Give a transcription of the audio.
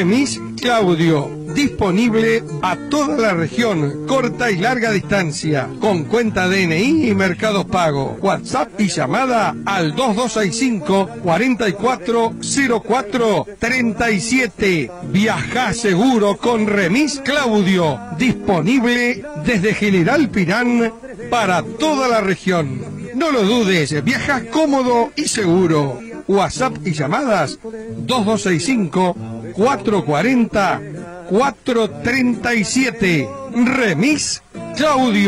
Remis Claudio, disponible a toda la región, corta y larga distancia, con cuenta DNI y Mercados Pago, WhatsApp y llamada al 2265 4404 37. Viaja seguro con Remis Claudio, disponible desde General Pirán para toda la región. No lo dudes, viajas cómodo y seguro. WhatsApp y llamadas 2265 440 437. Remis Claudio.